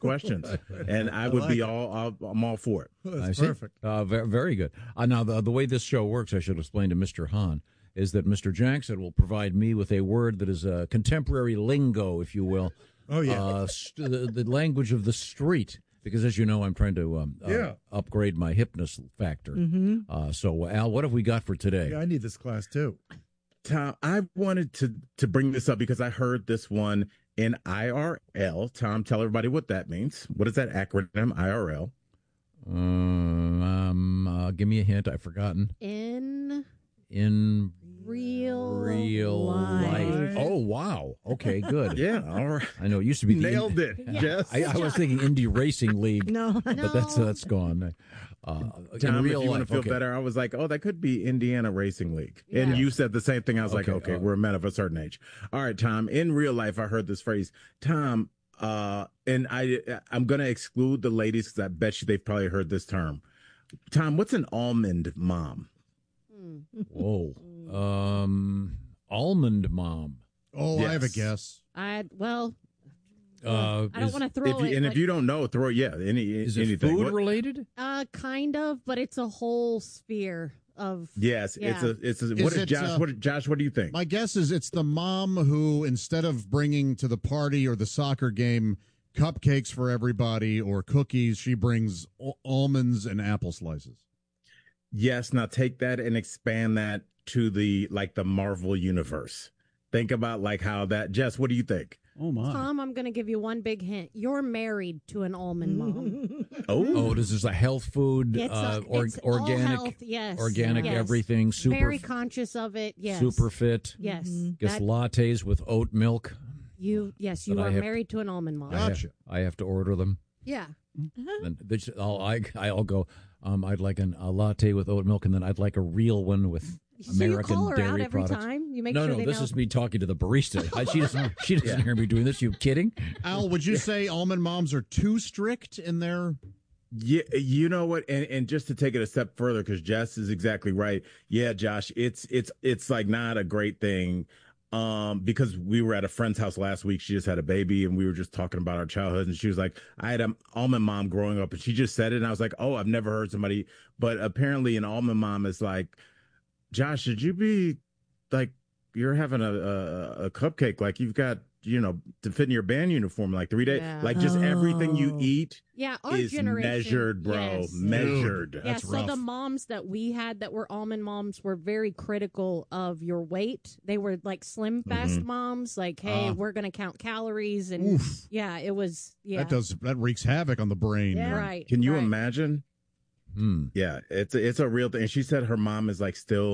questions, and I would be I'm all for it. That's perfect. Very, very good. Now, the way this show works, I should explain to Mr. Hahn, is that Mr. Jackson will provide me with a word that is a contemporary lingo, if you will. Oh, yeah. The language of the street. Because, as you know, I'm trying to upgrade my hipness factor. So, Al, what have we got for today? Yeah, I need this class, too. Tom, I wanted to bring this up because I heard this one in IRL. Tom, tell everybody what that means. What is that acronym, IRL? Give me a hint. I've forgotten. In real life. Oh, wow. Okay, good. Yeah, all right. I know it used to be nailed it. Yes. I was thinking Indy Racing League. No. But that's gone. Tom, in real if you want life, to feel better, I was like, oh, that could be Indiana Racing League. And you said the same thing. I was like, okay, we're men of a certain age. All right, Tom, in real life, I heard this phrase. Tom, and I'm going to exclude the ladies because I bet you they've probably heard this term. Tom, what's an almond mom? Whoa. Almond mom. Oh, yes. I have a guess. I don't want to throw it. If you don't know, throw it. Yeah, is it anything. Food related? Kind of, but it's a whole sphere of. Yes, it's a. What is Josh? Josh? What do you think? My guess is it's the mom who, instead of bringing to the party or the soccer game cupcakes for everybody or cookies, she brings almonds and apple slices. Yes. Now take that and expand that to the Marvel universe. Think about how that. Jess, what do you think? Oh my, Tom, I'm going to give you one big hint. You're married to an almond mom. Oh, this is a health food, it's organic, health, yes, organic yes. everything. Super, very conscious of it. Yes, super fit. Yes, Guess lattes with oat milk. You are married to an almond mom. Gotcha. I have to order them. Yeah. Then I'll go. I'd like a latte with oat milk, and then I'd like a real one with American you call her dairy out every products. time? You make no, sure no. they This know. is me talking to the barista. She doesn't hear me doing this. You kidding? Al, would you say almond moms are too strict in their? Yeah, you know what, and just to take it a step further, because Jess is exactly right. Yeah, Josh, it's not a great thing. Because we were at a friend's house last week. She just had a baby, and we were just talking about our childhood. And she was like, I had an almond mom growing up, and she just said it. And I was like, oh, I've never heard somebody. But apparently, an almond mom is like, Josh, should you be you're having a cupcake, you've got, to fit in your band uniform, 3 days, just everything you eat. Yeah, our is generation measured, bro. yes. Measured. Yeah, That's so rough. the moms that we had that were almond moms were very critical of your weight. They were slim fast moms, hey, we're gonna count calories and Oof. yeah, it was That wreaks havoc on the brain. yeah, man. right. Can you right. imagine? Yeah, it's a real thing. And she said her mom is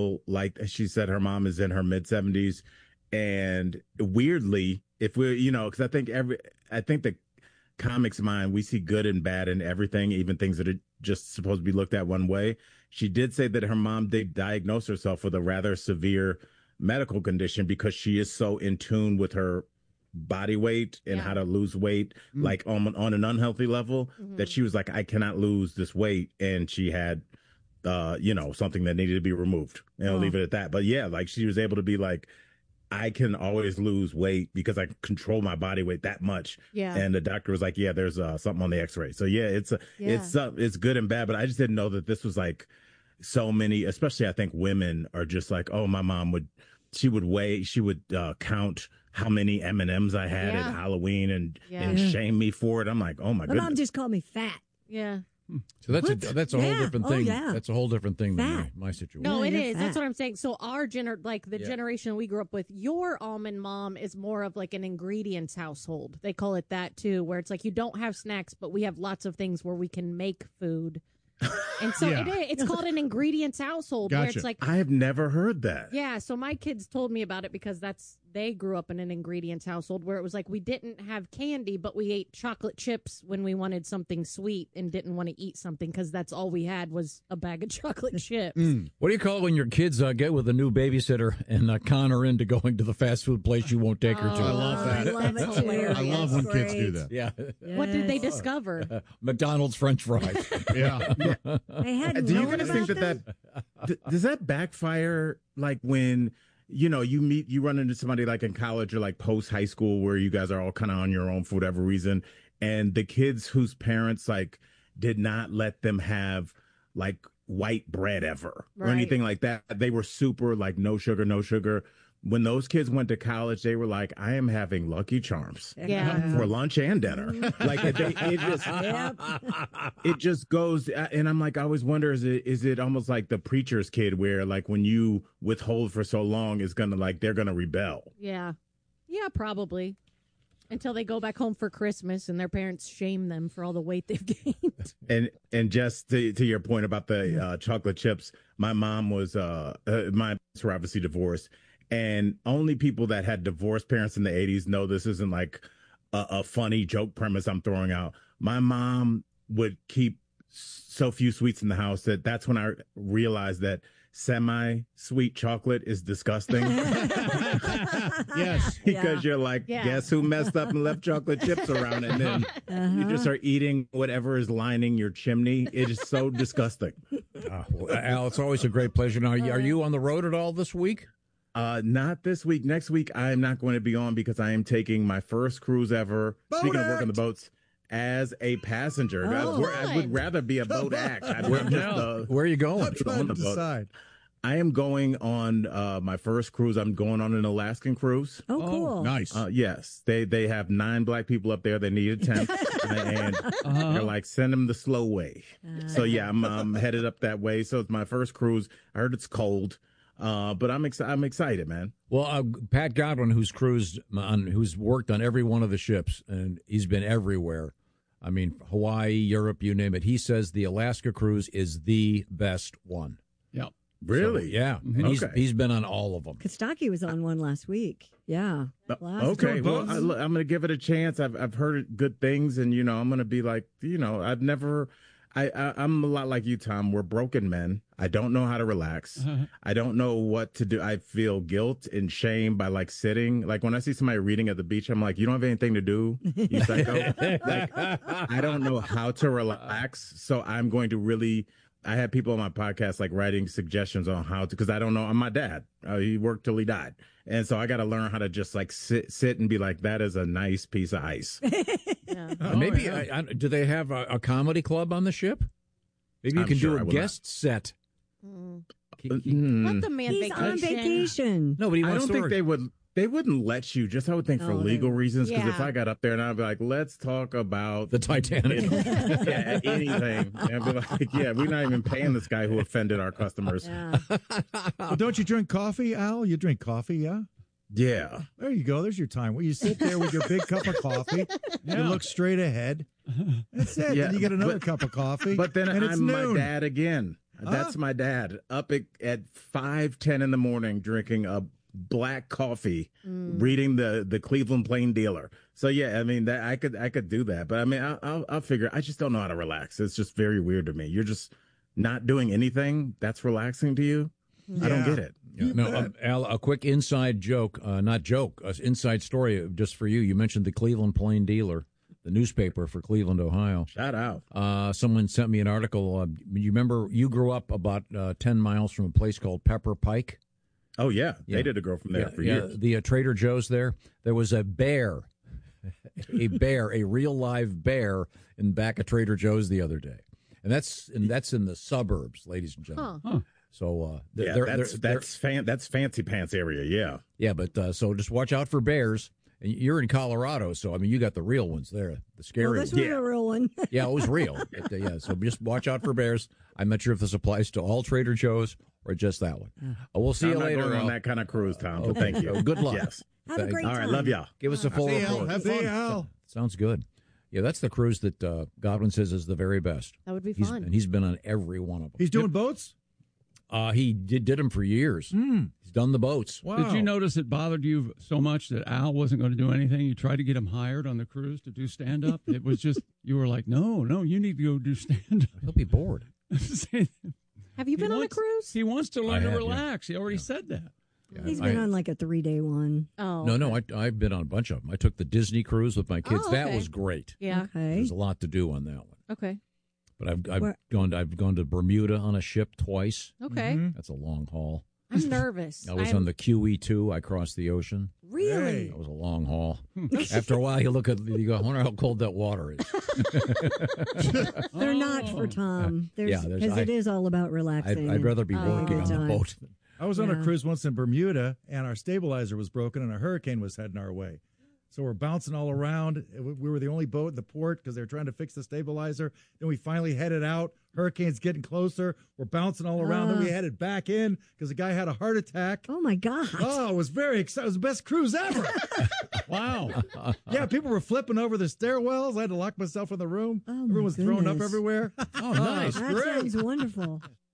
she said her mom is in her mid-70s, and weirdly, if we, because I think the comics mind, we see good and bad in everything, even things that are just supposed to be looked at one way. She did say that her mom did diagnose herself with a rather severe medical condition because she is so in tune with her body weight and how to lose weight, on an unhealthy level, that she was like, I cannot lose this weight. And she had, something that needed to be removed. And I'll leave it at that. But yeah, she was able to be I can always lose weight because I control my body weight that much. Yeah. And the doctor was like, yeah, there's something on the x-ray. So yeah, it's good and bad, but I just didn't know that this was so many, especially I think women are just oh, my mom would count how many M&Ms I had at Halloween and shame me for it. I'm like, oh my goodness. My mom just called me fat. Yeah. So that's a whole different thing. Yeah. That's a whole different thing than my situation. No, it you're is. fat. That's what I'm saying. So our generation we grew up with, your almond mom is more of an ingredients household. They call it that too, where it's you don't have snacks, but we have lots of things where we can make food. And so it's called an ingredients household. Gotcha. Where it's I have never heard that. yeah, so my kids told me about it because they grew up in an ingredients household where it was we didn't have candy, but we ate chocolate chips when we wanted something sweet and didn't want to eat something because that's all we had was a bag of chocolate chips. What do you call it when your kids get with a new babysitter and con her into going to the fast food place you won't take her to? I love that. I love it too. I love when kids do that. Yeah. What did they discover? McDonald's French fries. Yeah. I hadn't Do you known guys about think does that backfire when you run into somebody in college or post high school where you guys are all kind of on your own for whatever reason, and the kids whose parents like did not let them have like white bread ever or Right. anything like that. They were super like no sugar, no sugar. When those kids went to college, they were like, I am having Lucky Charms Yeah. for lunch and dinner. Like it just goes. And I'm like, I always wonder, is it almost like the preacher's kid where like when you withhold for so long is going to like, they're going to rebel. Yeah. Yeah, probably. Until they go back home for Christmas and their parents shame them for all the weight they've gained. And just to your point about the chocolate chips, my mom was my parents were obviously divorced, and only people that had divorced parents in the 80s know this isn't like a funny joke premise I'm throwing out. My mom would keep so few sweets in the house that's when I realized that semi-sweet chocolate is disgusting. Yes. Because you're like, Yeah. guess who messed up and left chocolate chips around? And then you just start eating whatever is lining your chimney. It is so disgusting. Well, Al, it's always a great pleasure. Now, are you on the road at all this week? Not this week. Next week, I am not going to be on because I am taking my first cruise ever. Speaking of work on the boats, as a passenger. I would rather be a boat act. Where are you going? On the boat. I am going on my first cruise. I'm going on an Alaskan cruise. Oh, cool. Nice. Yes, they have 9 black people up there. They need a tent, and they're like, send them the slow way. So yeah, I'm headed up that way. So it's my first cruise. I heard it's cold, but I'm excited, man. Well, Pat Godwin, who's worked on every one of the ships, and he's been everywhere. I mean, Hawaii, Europe, you name it. He says the Alaska cruise is the best one. Yeah. Really? So, yeah. And he's been on all of them. Kostaki was on one last week. Yeah. Okay. Well, I'm going to give it a chance. I've heard good things, and I'm going to be like, I've never. I'm a lot like you, Tom. We're broken men. I don't know how to relax. I don't know what to do. I feel guilt and shame by like sitting. Like when I see somebody reading at the beach, I'm like, you don't have anything to do, you psycho. Like, I don't know how to relax. So I'm going to really. I had people on my podcast like writing suggestions on how to, because I don't know. I'm my dad. He worked till he died, and so I got to learn how to just like sit and be like, that is a nice piece of ice. Maybe do they have a comedy club on the ship? Maybe you can do a guest set. Let the man He's on vacation. No, but he I wants don't to think work. they wouldn't let you. Just I would think for legal reasons. Because if Yeah. I got up there and I'd be like, let's talk about The Titanic. anything, and I'd be like, yeah, we're not even paying this guy who offended our customers. Yeah. Well, don't you drink coffee, Al? You drink coffee, yeah? Yeah. There you go. There's your time. Where you sit there with your big cup of coffee. You look straight ahead. That's it. Yeah, Then you get another but- cup of coffee. But then and it's I'm noon. my dad again. That's my dad up at 5:10 in the morning drinking a black coffee, reading the Cleveland Plain Dealer. So yeah, I mean that I could do that, but I mean I'll figure. I just don't know how to relax. It's just very weird to me. You're just not doing anything that's relaxing to you. I don't get it. Yeah. No, Al, a quick inside joke, inside story just for you. You mentioned the Cleveland Plain Dealer, the newspaper for Cleveland, Ohio. Shout out. Someone sent me an article. You remember you grew up about 10 miles from a place called Pepper Pike? Oh yeah, Yeah. they did a girl from there for years. The Trader Joe's there was a bear, a real live bear in back of Trader Joe's the other day, and that's in the suburbs, ladies and gentlemen. Huh. So That's fancy pants area. Yeah. yeah, but so just watch out for bears. And you're in Colorado, so I mean you got the real ones there, the scary Well, ones. this was a real one. Yeah, it was real. Yeah, so just watch out for bears. I'm not sure if this applies to all Trader Joe's or just that one. We'll see I'm you not later. going on Al. that kind of cruise, Tom. But Okay. thank you. Good luck. Yes. Have a great All time. right. Love y'all. Give us a full See you, Al. report. Have fun. Sounds good. Yeah, that's the cruise that Godwin says is the very best. That would be He's, fun. and he's been on every one of them. He's doing boats? He did them for years. He's done the boats. Wow. Did you notice it bothered you so much that Al wasn't going to do anything? You tried to get him hired on the cruise to do stand up. It was just, you were like, no, you need to go do stand He'll be bored. up. Have you been on a cruise? He wants to I learn to have, yeah. relax. He already said that. Yeah, He's been I- on like a 3-day one. Oh. No, I've been on a bunch of them. I took the Disney cruise with my kids. Oh, That okay. was great. Yeah. Okay. There's a lot to do on that one. Okay. But I've Where- gone to Bermuda on a ship twice. Okay. That's a long haul. I'm nervous. I was on the QE2. I crossed the ocean. Really? That was a long haul. After a while, you go, I wonder how cold that water is. They're not for Tom. Because it is all about relaxing. I'd rather be working on the boat. I was on a cruise once in Bermuda, and our stabilizer was broken, and a hurricane was heading our way. So we're bouncing all around. We were the only boat in the port because they were trying to fix the stabilizer. Then we finally headed out. Hurricane's getting closer. We're bouncing all around. Then we headed back in because the guy had a heart attack. Oh, my God. Oh, it was very exciting. It was the best cruise ever. Wow. Yeah, people were flipping over the stairwells. I had to lock myself in the room. Oh, Everyone was throwing up goodness. everywhere. Oh, nice. That Great. sounds wonderful.